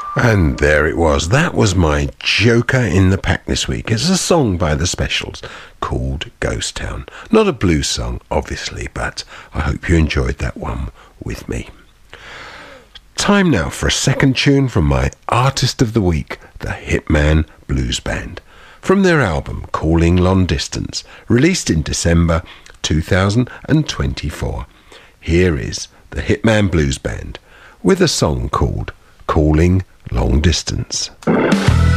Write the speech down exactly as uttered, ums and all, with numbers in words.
And there it was. That was my joker in the pack this week. It's a song by the Specials called Ghost Town. Not a blues song, obviously, but I hope you enjoyed that one with me. Time now for a second tune from my artist of the week, the Hitman Blues Band, from their album Calling Long Distance, released in December two thousand twenty-four. Here is the Hitman Blues Band with a song called Calling Long Distance.